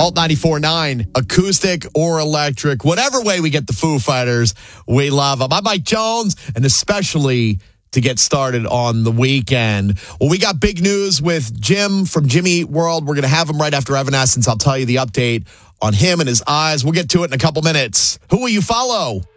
Alt 94.9, acoustic or electric, whatever way we get the Foo Fighters, we love them. I'm Mike Jones, and especially to get started on the weekend. Well, we got big news with Jim from Jimmy Eat World. We're going to have him right after Evanescence. I'll tell you the update on him and his eyes. We'll get to it in a couple minutes. Who will you follow?